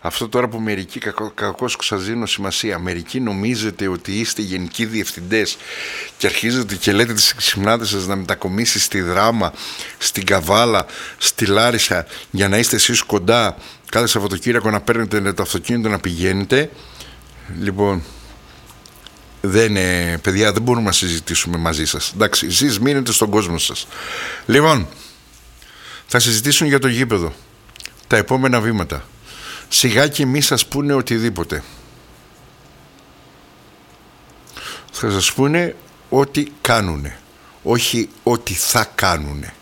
Αυτό τώρα που μερικοί κακώς σας δίνω σημασία, μερικοί νομίζετε ότι είστε γενικοί διευθυντές και αρχίζετε και λέτε τις ξυπνάδες σας να μετακομίσει στη Δράμα, στην Καβάλα, στη Λάρισα, για να είστε εσείς κοντά κάθε Σαββατοκύριακο, να παίρνετε το αυτοκίνητο να πηγαίνετε. Λοιπόν, παιδιά, δεν μπορούμε να συζητήσουμε μαζί σας. Εντάξει, εσείς μείνετε στον κόσμο σας. Λοιπόν, θα συζητήσουν για το γήπεδο, τα επόμενα βήματα. Σιγά και μη σας πούνε οτιδήποτε. Θα σας πούνε ό,τι κάνουνε, όχι ό,τι θα κάνουνε.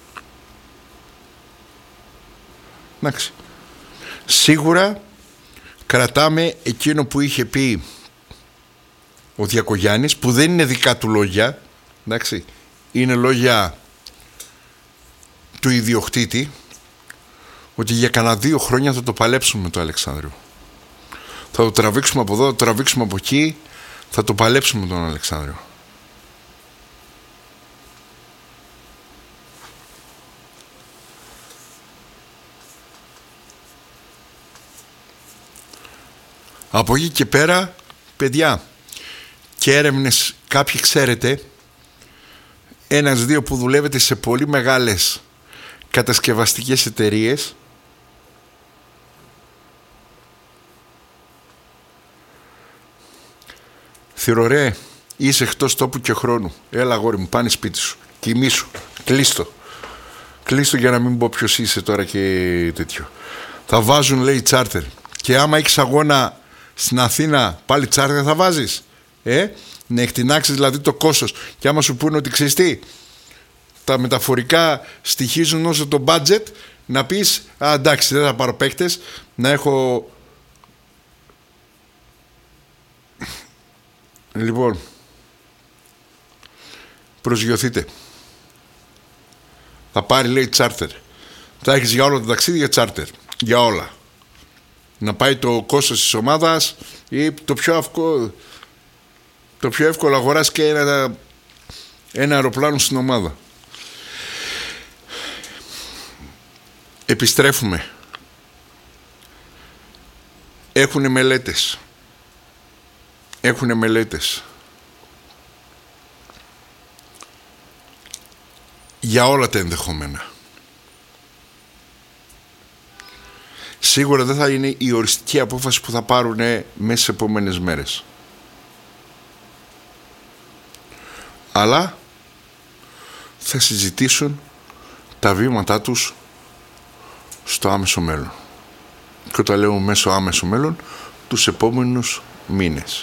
Εντάξει. Σίγουρα κρατάμε εκείνο που είχε πει ο Διακογιάννης, που δεν είναι δικά του λόγια, εντάξει, είναι λόγια του ιδιοκτήτη, ότι για κανένα 2 χρόνια θα το παλέψουμε με το Αλεξάνδριο. Θα το τραβήξουμε από εδώ, θα το τραβήξουμε από εκεί, θα το παλέψουμε με τον Αλεξάνδριο. Από εκεί και πέρα, παιδιά, και έρευνες, κάποιοι ξέρετε, 1-2 που δουλεύετε σε πολύ μεγάλες κατασκευαστικές εταιρείες, θυρωρέ, είσαι εκτός τόπου και χρόνου, έλα αγόρι μου, πάνε σπίτι σου, κοιμήσου, κλείστο για να μην πω ποιος είσαι τώρα και τέτοιο. Θα βάζουν, λέει, τσάρτερ, και άμα έχεις αγώνα στην Αθήνα πάλι τσάρτερ θα βάζεις, να εκτινάξεις δηλαδή το κόστος, και άμα σου πούνε ότι ξέρεις τι, τα μεταφορικά στοιχίζουν όσο το budget, να πεις εντάξει, δεν θα πάρω παίκτες, να έχω. Λοιπόν, προσγειωθείτε. Θα πάρει, λέει, τσάρτερ. Θα έχεις για όλα τα ταξίδια τσάρτερ, για όλα. Να πάει το κόστος της ομάδας, ή το πιο εύκολο αγοράς και ένα αεροπλάνο στην ομάδα. Επιστρέφουμε. Έχουνε μελέτες για όλα τα ενδεχόμενα. Σίγουρα δεν θα είναι η οριστική απόφαση που θα πάρουν μέσα στις επόμενες μέρες, αλλά θα συζητήσουν τα βήματά τους στο άμεσο μέλλον. Και όταν λέω μέσω άμεσο μέλλον, τους επόμενους μήνες.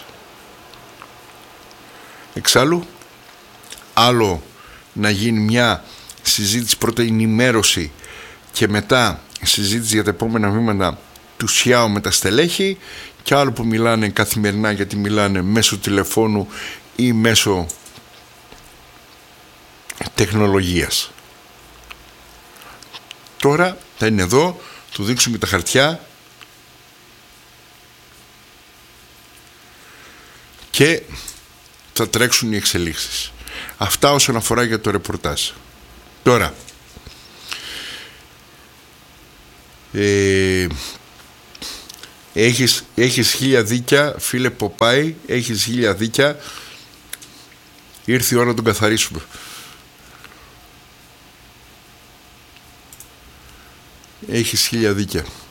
Εξάλλου, άλλο να γίνει μια συζήτηση, πρώτα ενημέρωση και μετά συζήτηση για τα επόμενα βήματα του ΣΙΑΟ με τα στελέχη, και άλλο που μιλάνε καθημερινά, γιατί μιλάνε μέσω τηλεφώνου ή μέσω τεχνολογίας. Τώρα θα είναι εδώ, του δείξουμε τα χαρτιά και θα τρέξουν οι εξελίξεις. Αυτά όσον αφορά για το ρεπορτάζ. Τώρα, έχεις 1000 δίκια, φίλε Ποπάη, έχεις 1000 δίκια. Ήρθε η ώρα να τον καθαρίσουμε. Έχεις 1000 δίκια.